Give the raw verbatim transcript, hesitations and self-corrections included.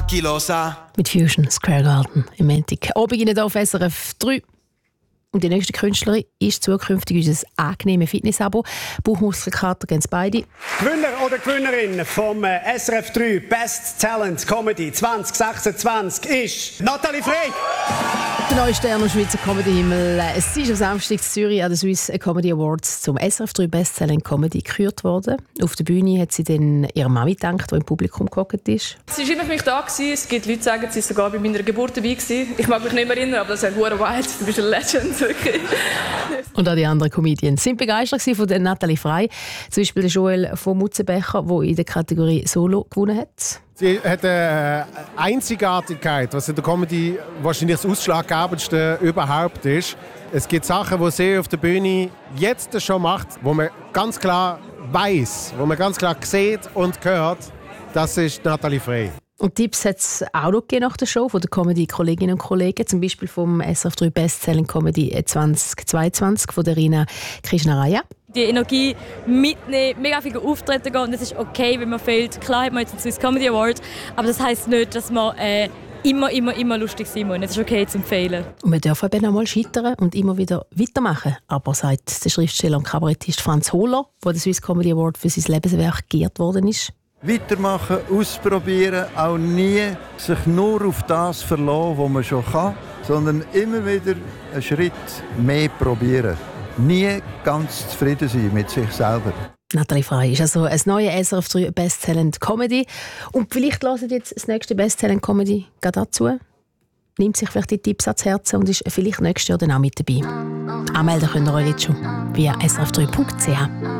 chi lo sa. Mit Fusion Square Garden im Montag. Abend hier auf S R F drei. Und die nächste Künstlerin ist zukünftig unser angenehmes Fitness-Abo. Bauchmuskelkater gehen beide. Gewinner oder Gewinnerin vom S R F drei Best Talent Comedy zwanzig sechsundzwanzig ist Nathalie Frey. Der neue Stern am Schweizer Comedy-Himmel. Es ist am Samstag in Zürich an den Swiss Comedy Awards zum S R F drei Best Talent Comedy gekürt worden. Auf der Bühne hat sie dann ihrer Mami gedankt, die im Publikum gehockt ist. Sie war immer für mich da. Es gibt Leute, die sagen, sie war sogar bei meiner Geburt dabei. Ich mag mich nicht mehr erinnern, aber das ist verdammt wild. Du bist eine Legend. Wirklich. Und auch die anderen Comedians sind begeistert von der Nathalie Frey. Zum Beispiel der Joel von Mutzenbecher, der in der Kategorie Solo gewonnen hat. Sie hat eine Einzigartigkeit, was in der Comedy wahrscheinlich das Ausschlaggebendste überhaupt ist. Es gibt Sachen, die sie auf der Bühne jetzt schon macht, wo man ganz klar weiß, wo man ganz klar sieht und hört, das ist Nathalie Frey. Und Tipps hat es auch noch nach der Show von den Comedy-Kolleginnen und Kollegen, zum Beispiel vom S R F drei Best Selling Comedy zwanzig zweiundzwanzig von der Rina Krishnaraya. Die Energie mitnehmen, mega viele Auftritte gehen und es ist okay, wenn man fehlt. Klar hat man jetzt den Swiss Comedy Award, aber das heisst nicht, dass man äh, immer, immer, immer lustig sein muss. Es ist okay zum Fehlen. Und wir dürfen eben auch mal scheitern und immer wieder weitermachen. Aber sagt der Schriftsteller und Kabarettist Franz Hohler, der den Swiss Comedy Award für sein Lebenswerk geehrt worden ist. Weitermachen, ausprobieren, auch nie sich nur auf das verlassen, was man schon kann, sondern immer wieder einen Schritt mehr probieren. Nie ganz zufrieden sein mit sich selber. Nathalie Frey ist also ein neues S R F drei Best Talent Comedy. Und vielleicht hören jetzt das nächste Best Talent Comedy dazu. Nimmt sich vielleicht die Tipps ans Herz und ist vielleicht nächstes Jahr dann auch mit dabei. Anmelden könnt ihr euch jetzt schon via s r f drei punkt c h.